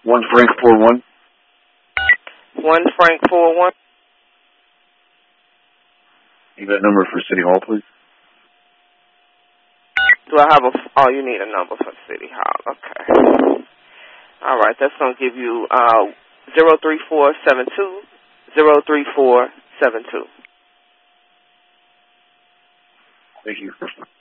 1 Frank 41. 1 Frank 41. You got a number for City Hall, please? Do I have oh, you need a number for City Hall. Okay. All right, that's going to give you 03472 03472. Thank you.